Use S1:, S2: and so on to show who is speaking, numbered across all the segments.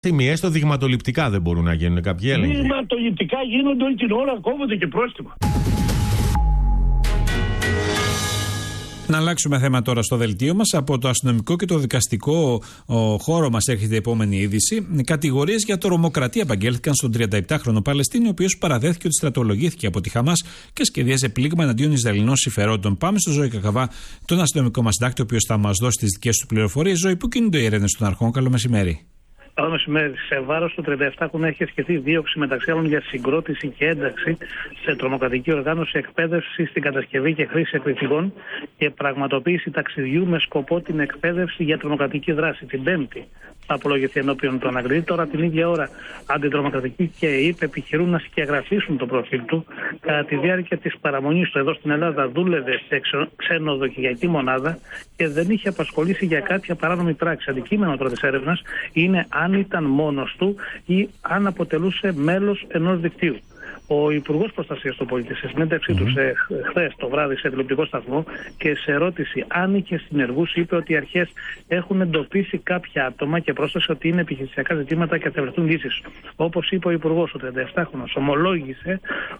S1: Έστω δειγματοληπτικά δεν μπορούν να γίνουν κάποιοι έλεγχοι.
S2: Δειγματοληπτικά γίνονται όλη την ώρα, κόβονται και πρόστιμα.
S3: Να αλλάξουμε θέμα τώρα στο δελτίο μας. Από το αστυνομικό και το δικαστικό χώρο μας έρχεται η επόμενη είδηση. Κατηγορίες για τρομοκρατία απαγγέλθηκαν στον 37χρονο Παλαιστίνιο, ο οποίος παραδέχθηκε ότι στρατολογήθηκε από τη Χαμάς και σχεδίαζε πλήγμα εναντίον Ισραηλινών συμφερόντων. Πάμε στο Ζώη Κακαβά, τον αστυνομικό μας συντάκτη, ο οποίος θα μας δώσει τις δικές του πληροφορίες. Ζωή, πού κινούνται οι έρευνες των αρχών? Καλό μεσημέρι.
S2: Καλό μεσημέρι. Σε βάρος του 37χρονου έχει ασκηθεί δίωξη μεταξύ άλλων για συγκρότηση και ένταξη σε τρομοκρατική οργάνωση, εκπαίδευση στην κατασκευή και χρήση εκρηκτικών και πραγματοποίηση ταξιδιού με σκοπό την εκπαίδευση για τρομοκρατική δράση. Την Πέμπτη θα απολογηθεί ενώπιον του ανακριτή. Τώρα την ίδια ώρα αντιτρομοκρατική και ΕΕΠ επιχειρούν να σκιαγραφίσουν το προφίλ του. Κατά τη διάρκεια της παραμονής του εδώ στην Ελλάδα δούλευε σε ξενοδοχειακή μονάδα και δεν είχε απασχολήσει για κάποια παράνομη πράξη. Αντικείμενο τώρα της έρευνας είναι αν ήταν μόνος του ή αν αποτελούσε μέλος ενός δικτύου. Ο Υπουργός Προστασίας του Πολίτη, σε συνέντευξή του χθες το βράδυ σε τηλεοπτικό σταθμό και σε ερώτηση αν είχε συνεργούς, είπε ότι οι αρχές έχουν εντοπίσει κάποια άτομα και πρόσθεσε ότι είναι επιχειρησιακά ζητήματα και θα βρεθούν λύσεις. Όπως είπε ο Υπουργός, ο 37χρονος ομολόγησε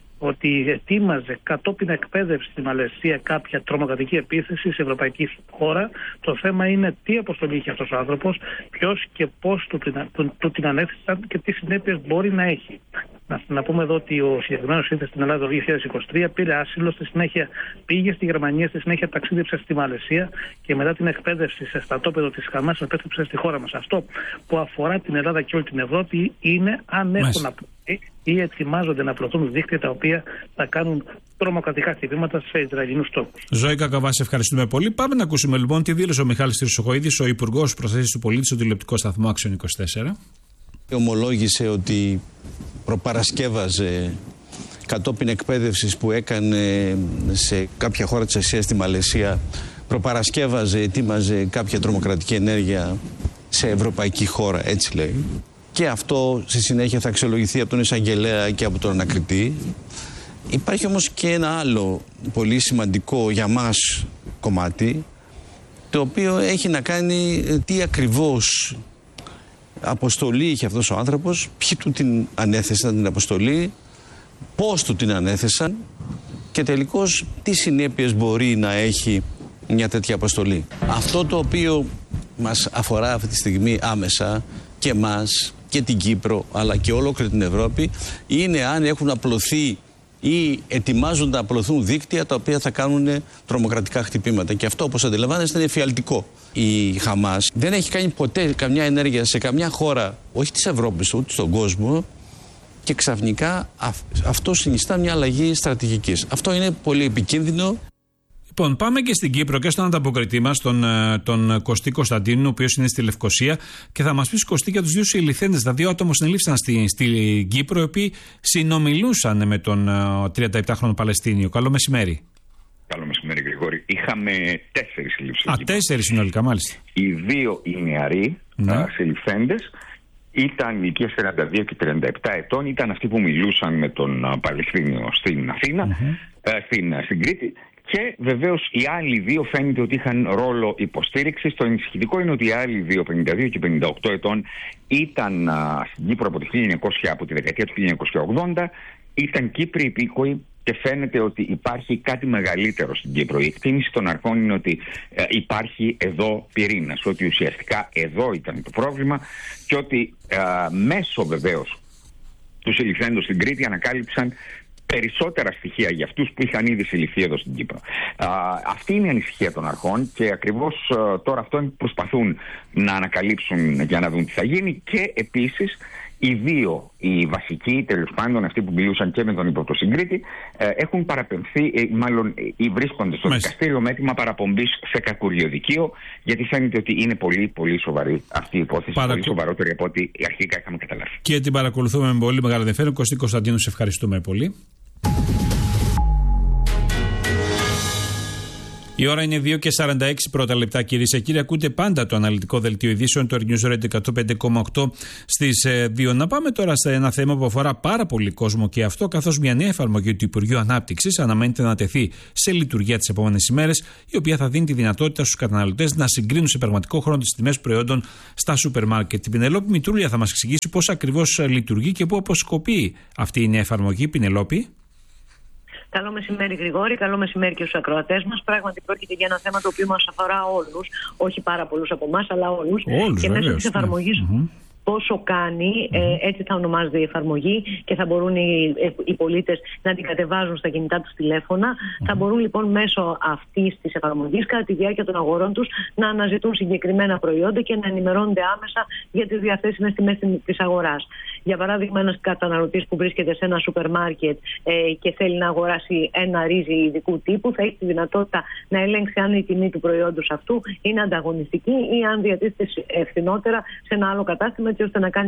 S2: ότι ετοίμαζε κατόπιν εκπαίδευση στη Μαλαισία κάποια τρομοκρατική επίθεση σε ευρωπαϊκή χώρα. Το θέμα είναι τι αποστολή είχε αυτός ο άνθρωπος, ποιος και πώς του την ανέθεσαν και τι συνέπειες μπορεί να έχει. Να πούμε εδώ ότι ο συγκεκριμένος ήρθε στην Ελλάδα το 2023, πήρε άσυλο, στη συνέχεια πήγε στη Γερμανία, στη συνέχεια ταξίδεψε στη Μαλαισία και μετά την εκπαίδευση σε στρατόπεδο της Χαμάς επέστρεψε στη χώρα μας. Αυτό που αφορά την Ελλάδα και όλη την Ευρώπη είναι αν έχουν απλωθεί ή ετοιμάζονται να απλωθούν δίκτυα τα οποία θα κάνουν τρομοκρατικά χτυπήματα σε Ισραηλινούς τόπους.
S3: Ζωή Κακαβά, σε ευχαριστούμε πολύ. Πάμε να ακούσουμε λοιπόν τι δήλωσε ο Μιχάλης Χρυσοχοΐδης, ο Υπουργός Προστασίας του Πολίτη, στο τηλεοπτικό σταθμό Άξιον 24.
S4: Ομολόγησε ότι προπαρασκεύαζε κατόπιν εκπαίδευσης που έκανε σε κάποια χώρα της Ασίας, στη Μαλαισία, ετοίμαζε κάποια τρομοκρατική ενέργεια σε ευρωπαϊκή χώρα, έτσι λέει. Και αυτό στη συνέχεια θα αξιολογηθεί από τον εισαγγελέα και από τον ανακριτή. Υπάρχει όμως και ένα άλλο πολύ σημαντικό για μας κομμάτι, το οποίο έχει να κάνει τι ακριβώς αποστολή είχε αυτός ο άνθρωπος, ποιοι του την ανέθεσαν την αποστολή, πώς του την ανέθεσαν και τελικώς τι συνέπειες μπορεί να έχει μια τέτοια αποστολή. Αυτό το οποίο μας αφορά αυτή τη στιγμή άμεσα και εμάς και την Κύπρο αλλά και ολόκληρη την Ευρώπη είναι αν έχουν απλωθεί ή ετοιμάζονται να απλωθούν δίκτυα τα οποία θα κάνουν τρομοκρατικά χτυπήματα. Και αυτό, όπως αντιλαμβάνεστε, είναι εφιαλτικό. Η Χαμάς δεν έχει κάνει ποτέ καμιά ενέργεια σε καμιά χώρα, όχι της Ευρώπης, ούτε στον κόσμο, και ξαφνικά αυτό συνιστά μια αλλαγή στρατηγικής. Αυτό είναι πολύ επικίνδυνο.
S3: Λοιπόν, πάμε και στην Κύπρο και στον ανταποκριτή μας, τον Κωστή Κωνσταντίνου, ο οποίος είναι στη Λευκοσία, και θα μας πει, Κωστή, για τους δύο συλληφθέντες, τα δύο άτομα που συνελήφθησαν στη Κύπρο, οι οποίοι συνομιλούσαν με τον 37χρονο Παλαιστίνιο. Καλό μεσημέρι.
S5: Καλό μεσημέρι, Γρηγόρη. Είχαμε 4 συλλήψεις.
S3: 4 συνολικά, μάλιστα.
S5: Οι δύο οι νεαροί συλληφθέντες ήταν ηλικία 42 και 37 ετών, ήταν αυτοί που μιλούσαν με τον Παλαιστίνιο στην Αθήνα, στην Κρήτη. Και βεβαίως οι άλλοι δύο φαίνεται ότι είχαν ρόλο υποστήριξης. Το ενισχυτικό είναι ότι οι άλλοι δύο, 52 και 58 ετών, ήταν στην Κύπρο από τη δεκαετία του 1980, ήταν Κύπροι υπήκοοι και φαίνεται ότι υπάρχει κάτι μεγαλύτερο στην Κύπρο. Η εκτίμηση των αρχών είναι ότι υπάρχει εδώ πυρήνας, ότι ουσιαστικά εδώ ήταν το πρόβλημα και ότι μέσω βεβαίως του συλληφθέντος στην Κρήτη ανακάλυψαν περισσότερα στοιχεία για αυτούς που είχαν ήδη συλληφθεί εδώ στην Κύπρο. Αυτή είναι η ανησυχία των αρχών και ακριβώς τώρα αυτό είναι που προσπαθούν να ανακαλύψουν για να δουν τι θα γίνει. Και επίσης οι δύο, οι βασικοί, τέλος πάντων αυτοί που μιλούσαν και με τον υποπροσυγκρίτη, έχουν παραπεμφθεί, μάλλον βρίσκονται στο δικαστήριο με έτοιμα παραπομπής σε κακουριοδικείο, γιατί φαίνεται ότι είναι πολύ πολύ σοβαρή αυτή η υπόθεση, πολύ σοβαρότερη από ό,τι αρχικά είχαμε καταλάβει. Και
S3: την παρακολουθούμε με πολύ μεγάλο ενδιαφέρον. Κωστή Κωνσταντίνου, σε ευχαριστούμε πολύ. Η ώρα είναι 2:46 πρώτα λεπτά, κυρίες και κύριοι. Ακούτε πάντα το αναλυτικό δελτίο ειδήσεων του News Radio 105,8 στις 2. Να πάμε τώρα σε ένα θέμα που αφορά πάρα πολύ κόσμο και αυτό, καθώς μια νέα εφαρμογή του Υπουργείου Ανάπτυξης αναμένεται να τεθεί σε λειτουργία τις επόμενες ημέρες, η οποία θα δίνει τη δυνατότητα στους καταναλωτές να συγκρίνουν σε πραγματικό χρόνο τις τιμές προϊόντων στα σούπερ μάρκετ. Την Πινελόπη Μητρούλια θα μας εξηγήσει πώς ακριβώς λειτουργεί και πού αποσκοπεί αυτή η νέα εφαρμογή. Πινελόπη.
S6: Καλό μεσημέρι, Γρηγόρη. Καλό μεσημέρι και στους ακροατές μας. Πράγματι, πρόκειται για ένα θέμα το οποίο μας αφορά όλους. Όχι πάρα πολλούς από εμάς, αλλά όλους. Και μέσω της εφαρμογής. Πόσο κάνει, έτσι θα ονομάζεται η εφαρμογή και θα μπορούν οι πολίτες να την κατεβάζουν στα κινητά τους τηλέφωνα. Θα μπορούν λοιπόν μέσω αυτής της εφαρμογής κατά τη διάρκεια των αγορών τους να αναζητούν συγκεκριμένα προϊόντα και να ενημερώνονται άμεσα για τις διαθέσιμες τιμές της αγοράς. Για παράδειγμα, ένας καταναλωτής που βρίσκεται σε ένα σούπερ μάρκετ και θέλει να αγοράσει ένα ρύζι ειδικού τύπου, θα έχει τη δυνατότητα να ελέγξει αν η τιμή του προϊόντος αυτού είναι ανταγωνιστική ή αν διατίθεται φθηνότερα σε ένα άλλο κατάστημα, έτσι ώστε να κάνει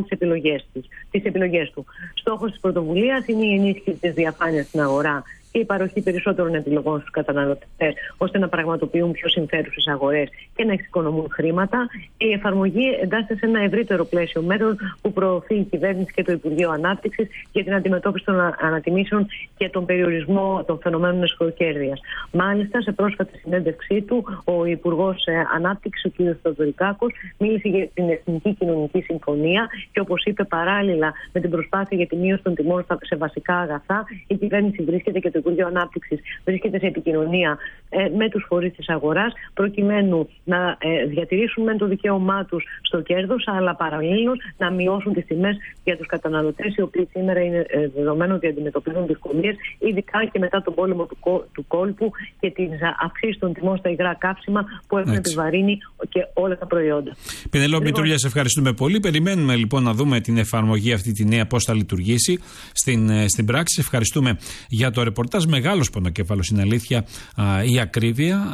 S6: τις επιλογές του. Στόχος της πρωτοβουλίας είναι η ενίσχυση της διαφάνειας στην αγορά και η παροχή περισσότερων επιλογών στους καταναλωτές, ώστε να πραγματοποιούν πιο συμφέρουσες αγορές και να εξοικονομούν χρήματα. Η εφαρμογή εντάσσεται σε ένα ευρύτερο πλαίσιο μέτρων που προωθεί η κυβέρνηση και το Υπουργείο Ανάπτυξης για την αντιμετώπιση των ανατιμήσεων και τον περιορισμό των φαινομένων εσχροκέρδειας. Μάλιστα, σε πρόσφατη συνέντευξή του, ο Υπουργός Ανάπτυξης, ο κ. Θεοδωρικάκος, μίλησε για την Εθνική Κοινωνική Συμφωνία και, όπως είπε, παράλληλα με την προσπάθεια για τη μείωση των τιμών σε βασικά αγαθά, η κυβέρνηση βρίσκεται και το Υπουργείο Ανάπτυξης βρίσκεται σε επικοινωνία με τους φορείς της αγοράς, προκειμένου να διατηρήσουν μεν το δικαίωμά τους στο κέρδος, αλλά παραλλήλως να μειώσουν τις τιμές για τους καταναλωτές, οι οποίοι σήμερα είναι δεδομένο ότι αντιμετωπίζουν δυσκολίες, ειδικά και μετά τον πόλεμο του κόλπου και την αυξήση των τιμών στα υγρά καύσιμα που έχουν επιβαρύνει και όλα τα προϊόντα.
S3: Πινελόπη Μητρούλια, σε ευχαριστούμε πολύ. Περιμένουμε λοιπόν να δούμε την εφαρμογή αυτή τη νέα, πώς θα λειτουργήσει στην πράξη. Ευχαριστούμε για το ρεπορτάζ. Μεγάλος πονοκέφαλος είναι αλήθεια η ακρίβεια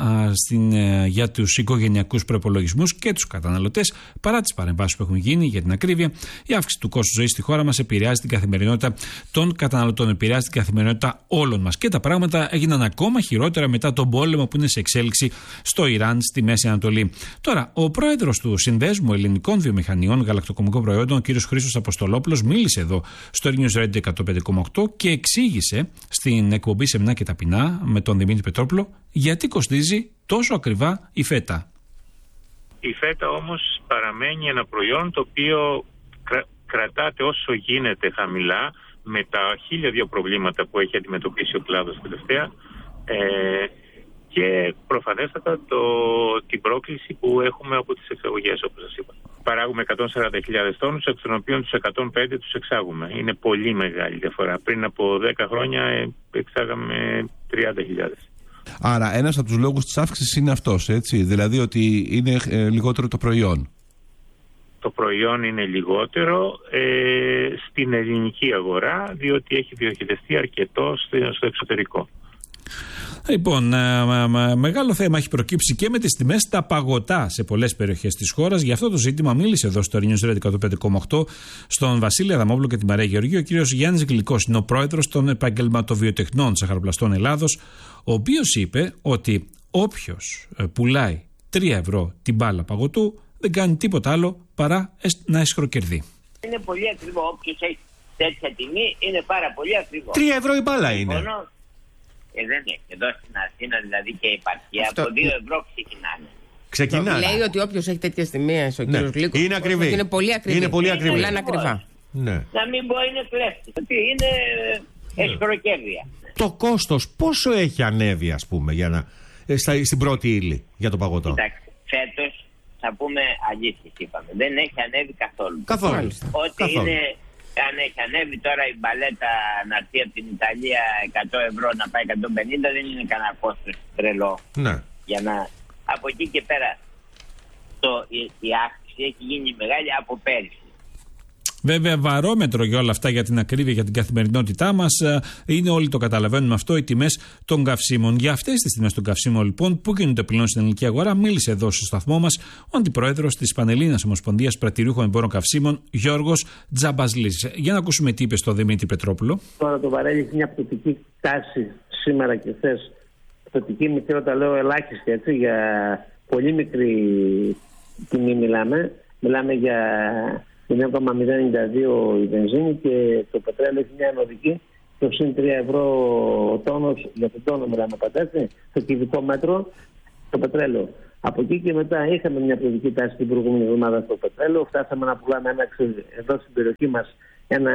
S3: για τους οικογενειακούς προϋπολογισμούς και τους καταναλωτές, παρά τις παρεμβάσεις που έχουν γίνει για την ακρίβεια. Η αύξηση του κόστου ζωής στη χώρα μας επηρεάζει την καθημερινότητα των καταναλωτών, επηρεάζει την καθημερινότητα όλων μας. Και τα πράγματα έγιναν ακόμα χειρότερα μετά τον πόλεμο που είναι σε εξέλιξη στο Ιράν, στη Μέση Ανατολή. Τώρα, ο πρόεδρος του Συνδέσμου Ελληνικών Βιομηχανιών Γαλακτοκομικών Προϊόντων, ο κ. Χρήστος Αποστολόπουλος, μίλησε εδώ στο News Radio 105,8 και εξήγησε στην εκπομπή Σεμνά και Ταπεινά με τον Δημήτρη Πετρόπουλο γιατί κοστίζει τόσο ακριβά η φέτα.
S7: Η φέτα όμως παραμένει ένα προϊόν το οποίο κρατάται όσο γίνεται χαμηλά, με τα 1002 προβλήματα που έχει αντιμετωπίσει ο κλάδος τελευταία και προφανέστατα την πρόκληση που έχουμε από τις εξαγωγές, όπως σας είπα. Παράγουμε 140.000 τόνους, εκ των οποίων τους 105 τους εξάγουμε. Είναι πολύ μεγάλη διαφορά. Πριν από 10 χρόνια εξάγαμε 30.000.
S8: Άρα ένας από τους λόγους της αύξησης είναι αυτός, έτσι, δηλαδή ότι είναι λιγότερο το προϊόν.
S7: Το προϊόν είναι λιγότερο στην ελληνική αγορά, διότι έχει διοχετευτεί αρκετό στο εξωτερικό.
S3: Λοιπόν, μεγάλο θέμα έχει προκύψει και με τις τιμές στα παγωτά σε πολλές περιοχές της χώρας. Γι' αυτό το ζήτημα μίλησε εδώ στο News Radio 105,8 στον Βασίλη Αδαμόπουλο και τη Μαρία Γεωργίου. Ο κύριος Γιάννης Γλυκός είναι ο πρόεδρος των Επαγγελματοβιοτεχνών Σαχαροπλαστών Ελλάδος, ο οποίος είπε ότι όποιος πουλάει 3 ευρώ την μπάλα παγωτού δεν κάνει τίποτα άλλο παρά να εσχροκερδεί.
S9: Είναι πολύ ακριβό. Όποιος έχει τέτοια τιμή είναι πάρα πολύ ακριβό.
S1: 3 ευρώ η μπάλα είναι.
S9: Δεν έχει. Εδώ στην Αθήνα δηλαδή και η επαρχία από 2 ευρώ ξεκινάνε.
S10: Λέει ότι όποιος έχει τέτοιες τιμές, ο κύριος Γλύκος,
S1: είναι ακριβή.
S10: Είναι πολύ ακριβή.
S1: Είναι πολύ ακριβή.
S10: Πουλάνε ακριβά.
S1: Ναι.
S9: Να μην πω είναι κλέφτη. Ότι είναι εσχροκέρδεια.
S1: Το κόστος πόσο έχει ανέβει, ας πούμε, στην πρώτη ύλη για το παγωτό?
S9: Κοιτάξτε, φέτος θα πούμε αλήθεια, είπαμε. Δεν έχει ανέβει καθόλου.
S1: Καθόλου.
S9: Ότι είναι. Αν έχει ανέβει τώρα η μπαλέτα να έρθει από την Ιταλία 100 ευρώ να πάει 150, δεν είναι κανένα κόστος τρελό.
S1: Ναι.
S9: Για να... Από εκεί και πέρα η αύξηση έχει γίνει μεγάλη από πέρυσι.
S3: Βέβαια, βαρόμετρο για όλα αυτά, για την ακρίβεια, για την καθημερινότητά μας, είναι, όλοι το καταλαβαίνουμε αυτό, οι τιμές των καυσίμων. Για αυτές τις τιμές των καυσίμων, λοιπόν, που κινούνται πλέον στην ελληνική αγορά, μίλησε εδώ στο σταθμό μας ο αντιπρόεδρος της Πανελλήνιας Ομοσπονδίας Πρατηριούχων Εμπόρων Καυσίμων, Γιώργος Τζαμπασλής. Για να ακούσουμε τι είπε στο Δημήτρη Πετρόπουλο.
S2: Τώρα το βαρέλι έχει μια πτωτική τάση σήμερα και χθες
S11: ποσοτική μισθή, όταν λέω ελάχιστη, έτσι, για πολύ μικρή τιμή μιλάμε. Μιλάμε για 0,092 η βενζίνη και το πετρέλαιο έχει μια ανωδική το συν 3 ευρώ ο τόνος, για τον τόνο μιλάμε πάντα, στο κυβικό μέτρο το πετρέλαιο. Από εκεί και μετά είχαμε μια πληθυντική τάση την προηγούμενη εβδομάδα στο πετρέλαιο. Φτάσαμε να πουλάμε εδώ στην περιοχή μας ένα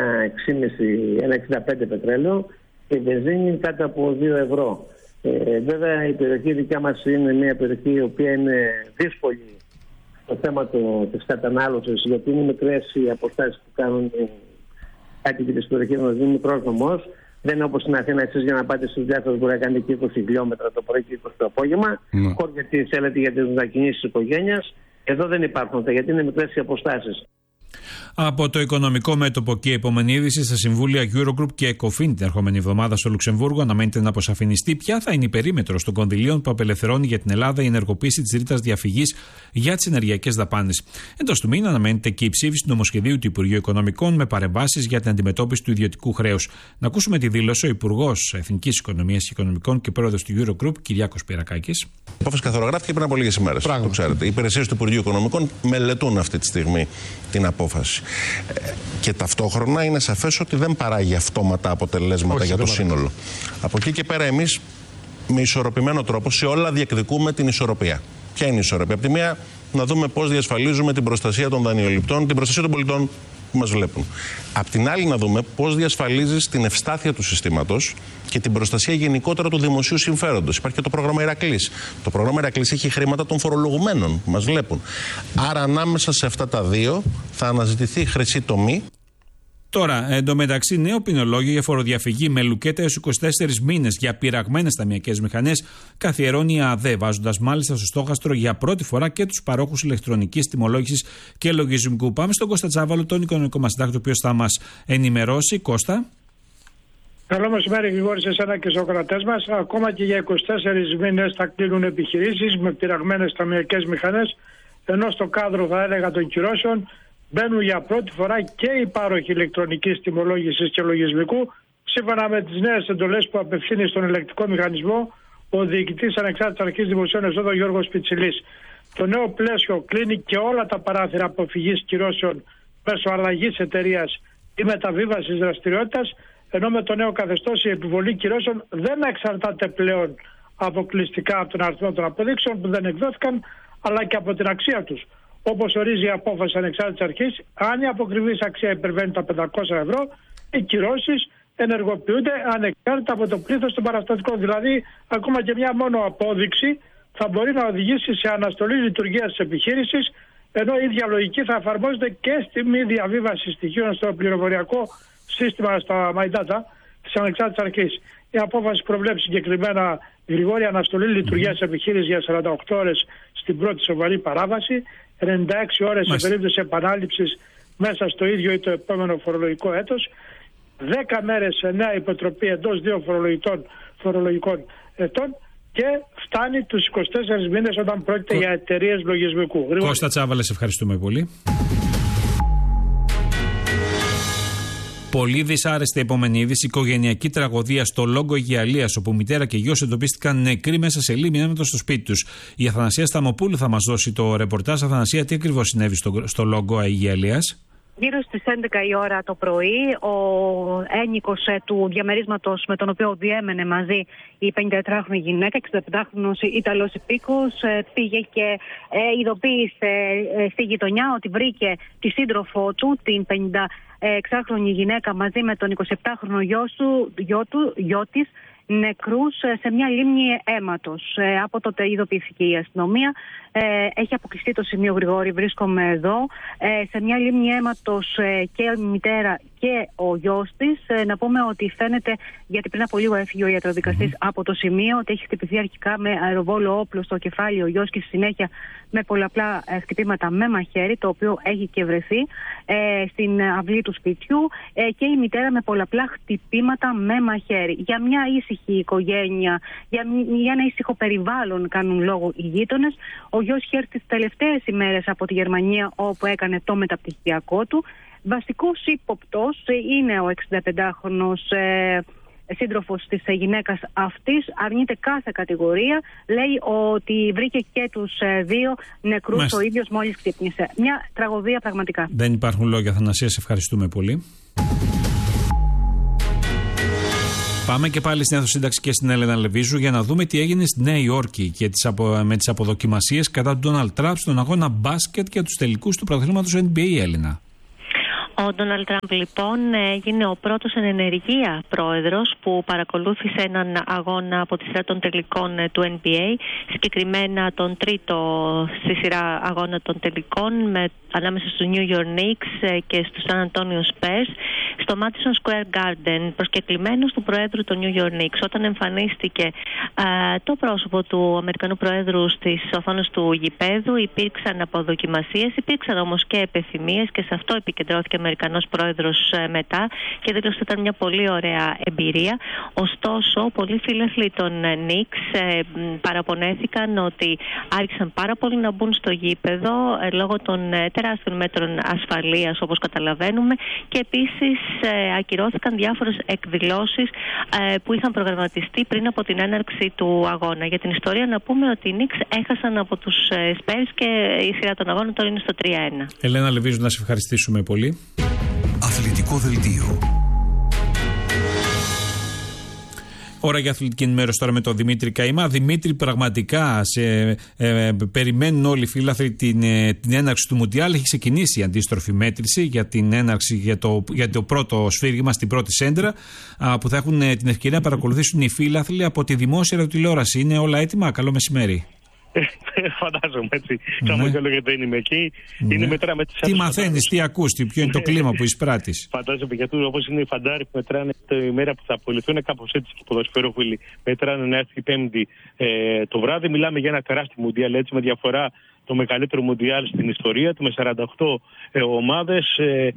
S11: 65 πετρέλαιο και η βενζίνη κάτω από 2 ευρώ. Βέβαια η περιοχή δικιά μας είναι μια περιοχή η οποία είναι δύσκολη στο θέμα της κατανάλωσης, γιατί είναι μικρές οι αποστάσεις που κάνουν κάτοικοι της περιοχής μας, είναι μικρός νομός. Δεν είναι όπως στην Αθήνα, εσείς για να πάτε στους διάφορους μπορεί να κάνετε και 20 χιλιόμετρα το πρωί και 20 το απόγευμα. Χώρια τι θέλετε για τις μετακινήσεις της οικογένειας. Εδώ δεν υπάρχουν αυτά, γιατί είναι μικρές οι αποστάσεις.
S3: Από το οικονομικό μέτωπο και η επόμενη είδηση στα συμβούλια Eurogroup και ECOFIN την ερχόμενη εβδομάδα στο Λουξεμβούργο αναμένεται να αποσαφινιστεί ποια θα είναι η περίμετρος των κονδυλίων που απελευθερώνει για την Ελλάδα η ενεργοποίηση της ρήτρας διαφυγής για τις ενεργειακές δαπάνες. Εντός του μήνα αναμένεται και η ψήφιση του νομοσχεδίου του Υπουργείου Οικονομικών με παρεμβάσεις για την αντιμετώπιση του ιδιωτικού χρέους. Να ακούσουμε τη δήλωση ο Υπουργός Εθνικής Οικονομίας και Οικονομικών και Πρόεδρος του Eurogroup, Κυριάκος Πυρακάκης.
S4: Η απόφαση καθορογράφηκε πριν από λίγες ημέρες. Το ξέρετε. Οι υπηρεσίες του Υπουργείου Οικονομικών μελετούν αυτή τη στιγμή την απόφαση. Και ταυτόχρονα είναι σαφές ότι δεν παράγει αυτόματα αποτελέσματα για το σύνολο. Από εκεί και πέρα, εμείς με ισορροπημένο τρόπο σε όλα διεκδικούμε την ισορροπία. Ποια είναι η ισορροπία? Από τη μία, να δούμε πώς διασφαλίζουμε την προστασία των δανειοληπτών, την προστασία των πολιτών που μας βλέπουν. Απ' την άλλη, να δούμε πώς διασφαλίζεις την ευστάθεια του συστήματος και την προστασία γενικότερα του δημοσίου συμφέροντος. Υπάρχει και το πρόγραμμα Ηρακλής. Το πρόγραμμα Ηρακλής έχει χρήματα των φορολογουμένων που μας βλέπουν. Άρα, ανάμεσα σε αυτά τα δύο θα αναζητηθεί η χρυσή τομή.
S3: Τώρα, εντωμεταξύ, νέο ποινολόγιο για φοροδιαφυγή με λουκέτα έως 24 μήνες για πειραγμένες ταμιακές μηχανές καθιερώνει η ΑΔΕ, βάζοντας μάλιστα στο στόχαστρο για πρώτη φορά και τους παρόχους ηλεκτρονικής τιμολόγησης και λογισμικού. Πάμε στον Κώστα Τσάβαλο, τον οικονομικό μας συντάκτη, ο οποίος θα μας ενημερώσει. Κώστα.
S12: Καλό μεσημέρι, Γρηγόρη, σε εσένα και στους ακροατές μας. Ακόμα και για 24 μήνες θα κλείνουν επιχειρήσεις με πειραγμένες ταμιακές μηχανές, ενώ στο κάδρο, θα έλεγα, των κυρώσεων μπαίνουν για πρώτη φορά και οι πάροχοι ηλεκτρονικής τιμολόγησης και λογισμικού, σύμφωνα με τις νέες εντολές που απευθύνει στον ελεκτικό μηχανισμό ο διοικητής Ανεξάρτητης Αρχής Δημοσίων Εσόδων Γιώργος Πιτσιλής. Το νέο πλαίσιο κλείνει και όλα τα παράθυρα αποφυγής κυρώσεων μέσω αλλαγής εταιρείας ή μεταβίβασης δραστηριότητας, ενώ με το νέο καθεστώς η επιβολή κυρώσεων δεν εξαρτάται πλέον αποκλειστικά από τον αριθμό των αποδείξεων που δεν εκδόθηκαν, αλλά και από την αξία τους. Όπως ορίζει η απόφαση ανεξάρτητης αρχής, αν η αποκριβής αξία υπερβαίνει τα 500 ευρώ, οι κυρώσεις ενεργοποιούνται ανεξάρτητα από το πλήθος των παραστατικών. Δηλαδή, ακόμα και μια μόνο απόδειξη θα μπορεί να οδηγήσει σε αναστολή λειτουργίας της επιχείρησης, ενώ η ίδια λογική θα εφαρμόζεται και στη μη διαβίβαση στοιχείων στο πληροφοριακό σύστημα, στα My Data της ανεξάρτητης αρχής. Η απόφαση προβλέπει συγκεκριμένα, Γρηγόρη, αναστολή λειτουργίας της επιχείρησης για 48 ώρες στην πρώτη σοβαρή παράβαση, 96 ώρες σε περίπτωση επανάληψης μέσα στο ίδιο ή το επόμενο φορολογικό έτος, 10 μέρες σε νέα υποτροπή εντός 2 φορολογικών ετών και φτάνει τους 24 μήνες όταν πρόκειται για εταιρείες λογισμικού.
S3: Κώστα Τσάβαλε, σε ευχαριστούμε πολύ. Πολύ δυσάρεστη επόμενη είδηση, οικογενειακή τραγωδία στο Λόγκο Αιγιαλίας, όπου μητέρα και γιος εντοπίστηκαν νεκροί μέσα σε λίμνη έμετο στο σπίτι τους. Η Αθανασία Σταμοπούλου θα μας δώσει το ρεπορτάζ. Αθανασία, τι ακριβώς συνέβη στο Λόγκο Αιγιαλίας?
S13: Γύρω στις 11 η ώρα το πρωί, ο ένοικος του διαμερίσματος με τον οποίο διέμενε μαζί η 54χρονη γυναίκα, 65χρονος Ιταλός υπήκος, πήγε και ειδοποίησε στη γειτονιά ότι βρήκε τη σύντροφό του, την 56χρονη γυναίκα, μαζί με τον 27χρονο γιο της, νεκρούς σε μια λίμνη αίματος. Από τότε ειδοποιήθηκε η αστυνομία. Έχει αποκλειστεί το σημείο, Γρηγόρη, βρίσκομαι εδώ. Σε μια λίμνη αίματος και η μητέρα και ο γιος της. Να πούμε ότι φαίνεται, γιατί πριν από λίγο έφυγε ο ιατροδικαστής από το σημείο, ότι έχει χτυπηθεί αρχικά με αεροβόλο όπλο στο κεφάλι ο γιος και στη συνέχεια με πολλαπλά χτυπήματα με μαχαίρι, το οποίο έχει και βρεθεί στην αυλή του σπιτιού, και η μητέρα με πολλαπλά χτυπήματα με μαχαίρι. Για μια ήσυχη οικογένεια, για ένα ήσυχο περιβάλλον κάνουν λόγο οι γείτονες. Ο γιος είχε έρθει τις τελευταίες ημέρες από τη Γερμανία, όπου έκανε το μεταπτυχιακό του. Βασικός ύποπτος είναι ο 65χρονος σύντροφος της γυναίκας αυτής, αρνείται κάθε κατηγορία. Λέει ότι βρήκε και τους δύο νεκρούς ο ίδιος μόλις ξύπνησε. Μια τραγωδία πραγματικά.
S3: Δεν υπάρχουν λόγια, Θανασία, σε ευχαριστούμε πολύ. Πάμε και πάλι στην Εθνοσύνταξη και στην Έλενα Λεβίζου για να δούμε τι έγινε στη Νέα Υόρκη και με τις αποδοκιμασίες κατά του Ντόναλντ Τραμπ στον αγώνα μπάσκετ για τους τελικούς του πρωταθλήματος NBA, Έλληνα.
S14: Ο Ντόναλντ Τραμπ λοιπόν έγινε ο πρώτος εν ενεργεία πρόεδρος που παρακολούθησε έναν αγώνα από τη σειρά των τελικών του NBA, συγκεκριμένα τον τρίτο στη σειρά αγώνα των τελικών ανάμεσα στους New York Knicks και στους San Antonio Spurs στο Madison Square Garden, προσκεκλημένος του Προέδρου των New York Knicks. Όταν εμφανίστηκε το πρόσωπο του Αμερικανού Προέδρου στις οθόνες του γηπέδου, υπήρξαν αποδοκιμασίες, υπήρξαν όμως και επιθυμίες και σε αυτό επικεντρώθηκε ο Αμερικανός Πρόεδρος μετά και δήλωσε ότι ήταν μια πολύ ωραία εμπειρία. Ωστόσο, πολλοί φίλαθλοι των Knicks παραπονέθηκαν ότι άρχισαν πάρα πολύ να μπουν στο γήπεδο λόγω των τεράστιων μέτρων ασφαλείας, όπως καταλαβαίνουμε, και επίσης ακυρώθηκαν διάφορες εκδηλώσεις που είχαν προγραμματιστεί πριν από την έναρξη του αγώνα. Για την ιστορία να πούμε ότι οι Knicks έχασαν από τους Spurs και η σειρά των αγώνων τώρα είναι στο 3-1.
S3: Ελένα Λεβίζου, να σε ευχαριστήσουμε πολύ.
S15: Αθλητικό δελτίο.
S3: Ώρα για αθλητική ενημέρωση τώρα με τον Δημήτρη Καημά. Δημήτρη, πραγματικά περιμένουν όλοι οι φίλαθλοι την έναρξη του Μουντιάλ. Έχει ξεκινήσει η αντίστροφη μέτρηση για την έναρξη, για το πρώτο σφύριγμα στην πρώτη σέντρα, που θα έχουν την ευκαιρία να παρακολουθήσουν οι φίλαθλοι από τη δημόσια ραδιοτηλεόραση. Είναι όλα έτοιμα? Καλό μεσημέρι.
S16: Φαντάζομαι έτσι. Χαμόγελο γιατί δεν είμαι εκεί. Είναι μετρά με τις
S3: τι μαθαίνεις, τι ακούς, ποιο είναι το κλίμα που εισπράττεις?
S16: Φαντάζομαι γιατί όπως είναι οι φαντάροι που μετράνε τη μέρα που θα απολυθούν, κάπως έτσι και οι ποδοσφαιρόφιλοι μετράνε να έρθει η Πέμπτη το βράδυ. Μιλάμε για ένα τεράστιο Μουντιάλ, έτσι, με διαφορά το μεγαλύτερο Μουντιάλ στην ιστορία του, με 48 ομάδες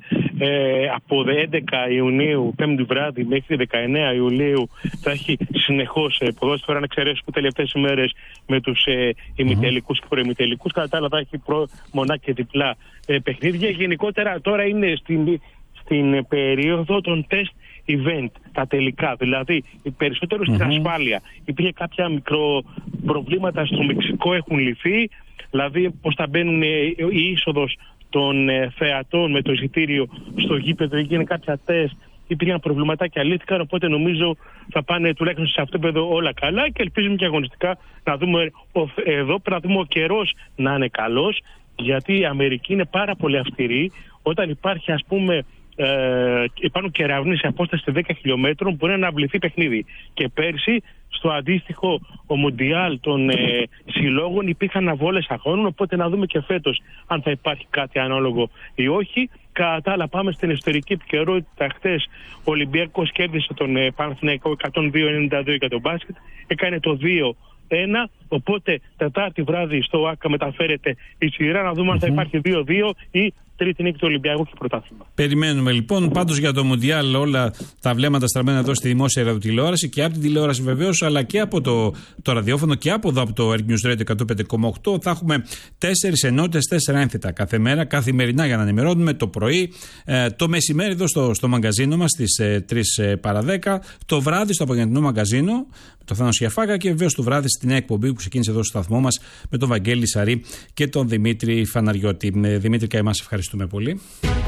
S16: από 11 Ιουνίου, 5η βράδυ, μέχρι 19 Ιουλίου θα έχει συνεχώς ποδόσφαιρα, να εξαιρέσουμε τελευταίες ημέρες με τους ημιτελικούς και προημιτελικούς. Κατά τα άλλα θα έχει μονά και διπλά παιχνίδια. Γενικότερα τώρα είναι στην περίοδο των τεστ event, τα τελικά, δηλαδή περισσότερο στην ασφάλεια. Υπήρχε κάποια μικροπροβλήματα στο Μεξικό, έχουν λυθεί, δηλαδή πως θα μπαίνουν η είσοδος των θεατών με το εισιτήριο στο γήπεδο, έγινε κάποια τεστ, υπήρχαν προβληματάκια, λύθηκαν, οπότε νομίζω θα πάνε τουλάχιστον σε αυτό το επίπεδο όλα καλά και ελπίζουμε και αγωνιστικά να δούμε εδώ, πρέπει να δούμε ο καιρός να είναι καλός, γιατί η Αμερική είναι πάρα πολύ αυστηρή. Όταν υπάρχει, ας πούμε, υπάρχουν κεραυνοί σε απόσταση 10 χιλιόμετρων, μπορεί να αναβληθεί παιχνίδι. Και πέρσι, στο αντίστοιχο ο Μουντιάλ των συλλόγων, υπήρχαν αναβόλες αγώνων, οπότε να δούμε και φέτος αν θα υπάρχει κάτι ανάλογο ή όχι. Κατά τα άλλα, πάμε στην ιστορική επικαιρότητα. Χθες ο Ολυμπιακός κέρδισε τον Παναθηναϊκό 102-92 για τον μπάσκετ, έκανε το 2-1, οπότε Τετάρτη βράδυ στο ΆΚΑ μεταφέρεται η σειρά, να δούμε αν θα υπάρχει 2-2 ή τρίτη νίκη του Ολυμπιακού και πρωτάθλημα.
S3: Περιμένουμε λοιπόν. Πάντως για το Μουντιάλ όλα τα βλέμματα στραμμένα εδώ στη δημόσια ραδιοτηλεόραση και από την τηλεόραση βεβαίως, αλλά και από το ραδιόφωνο και από εδώ από το News Radio 105,8. Θα έχουμε 4 ενότητες, 4 ένθετα κάθε μέρα, καθημερινά, για να ενημερώνουμε το πρωί, το μεσημέρι εδώ στο μαγκαζίνο μας στις 3 παρα 10, το βράδυ στο απογευματινό μαγκαζίνο, το Θάνο Σιαφάκα, και βεβαίως το βράδυ στην εκπομπή που ξεκίνησε εδώ στο σταθμό μας με τον Βαγγέλη Σαρή και τον Δημήτρη Φαναριώτη. Δημήτρη Καημά, ευχαριστούμε πολύ.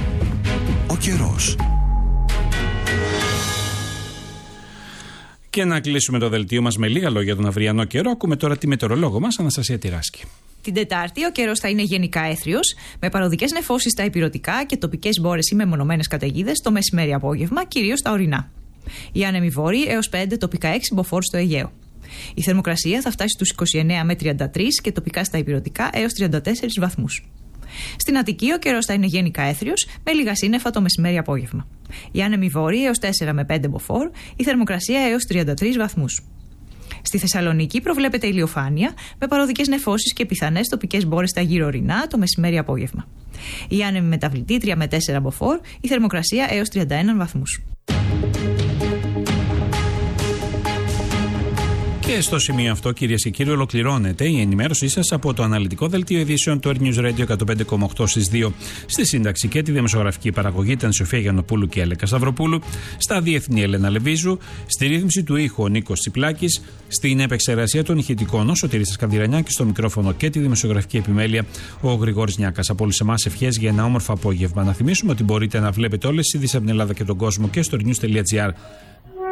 S15: Ο καιρός.
S3: Και να κλείσουμε το δελτίο μας με λίγα λόγια για τον αυριανό καιρό. Ακούμε τώρα τη μετεωρολόγο μας, Αναστασία Τυράσκη.
S17: Την Τετάρτη ο καιρός θα είναι γενικά έθριος, με παροδικές νεφώσεις στα υπηρετικά και τοπικές μπόρες ή μεμονωμένες καταιγίδες το μεσημέρι-απόγευμα, κυρίως στα ορεινά. Οι άνεμοι βόρειοι έως 5, τοπικά 6 μποφόρ στο Αιγαίο. Η θερμοκρασία θα φτάσει στους 29 με 33 και τοπικά στα υπηρετικά έως 34 βαθμούς. Στην Αττική ο καιρός θα είναι γενικά έθριος, με λίγα σύννεφα το μεσημέρι-απόγευμα. Οι άνεμοι βόρειοι έως 4 με 5 μποφόρ, η θερμοκρασία έως 33 βαθμούς. Στη Θεσσαλονίκη προβλέπεται ηλιοφάνεια, με παροδικές νεφώσεις και πιθανές τοπικές μπόρες στα γύρω ορεινά το μεσημέρι-απόγευμα. Οι άνεμοι μεταβλητή 3 με 4 μποφόρ, η θερμοκρασία έως 31 βαθμούς.
S3: Και στο σημείο αυτό, κυρίες και κύριοι, ολοκληρώνεται η ενημέρωσή σας από το αναλυτικό δελτίο ειδήσεων του News Radio 105,8 στις 2. Στη σύνταξη και τη δημοσιογραφική παραγωγή ήταν Σοφία Γιαννοπούλου και Έλεκα Σταυροπούλου. Στα διεθνή Έλενα Λεβίζου. Στη ρύθμιση του ήχου ο Νίκος Τσιπλάκης. Στην επεξεργασία των ηχητικών ο Σωτήρης Σκανδυρανιά και στο μικρόφωνο και τη δημοσιογραφική επιμέλεια ο Γρηγόρης Νιάκας. Από όλους εμάς ευχές για ένα όμορφο απόγευμα. Να θυμίσουμε ότι μπορείτε να βλέπετε όλες τις ειδήσεις από την Ελλάδα και τον κόσμο και στο news.gr